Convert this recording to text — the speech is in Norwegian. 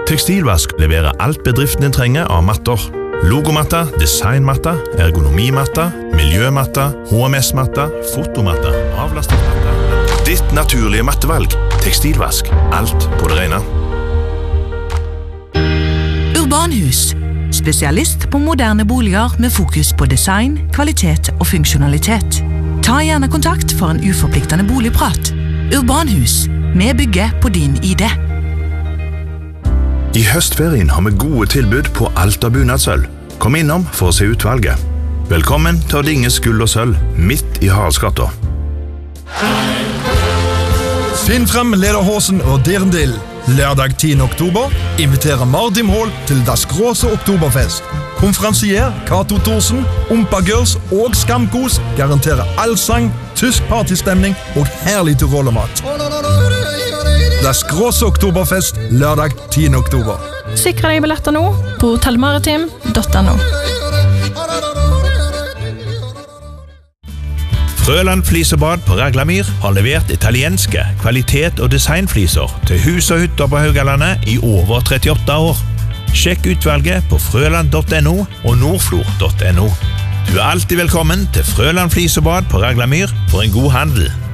Tekstilvask leverer alt bedriften din trenger av matter. Logomatter, designmatter, ergonomimatter, miljømatter, HMS-matter, fotomatter, avlastningsmatter. Ditt naturlige mattevalg. Tekstilvask. Alt på det rene. Urbanhus. Spesialist på moderne boliger med fokus på design, kvalitet og funksjonalitet. Ta gjerne kontakt for en uforpliktende boligprat. Urbanhus. Vi bygger på din idé. I høstferien har vi gode tilbud på alt av bunadssølv. Kom innom for å se utvalget. Velkommen til Dinges gull og sølv, midt i Haraldsgata. Finn frem lederhosen og Dirndl. Lørdag 10. oktober inviterer Mardim Hall til Das Große Oktoberfest. Konferansier Kato Thorsen, Ompa Girls og Skamkos garanterer allsang, tysk partystemning og herlig tyrolermat. Das Große Oktoberfest lørdag 10. oktober. Sikre deg billetter nå på hotellmaritim.no. Frøland Flisebad på Raglamyr har levert italienske kvalitet- og designfliser til hus og hytter på Haugalandet i over 38 år. Sjekk utvalget på frøland.no og nordflor.no. Du er alltid velkommen til Frøland Flisebad på Raglamyr for en god handel.